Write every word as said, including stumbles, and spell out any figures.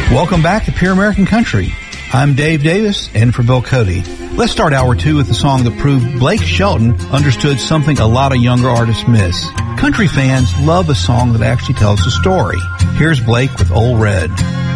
Welcome back to Pure American Country. I'm Dave Davis, and for Bill Cody. Let's start hour two with a song that proved Blake Shelton understood something a lot of younger artists miss. Country fans love a song that actually tells a story. Here's Blake with Old Red.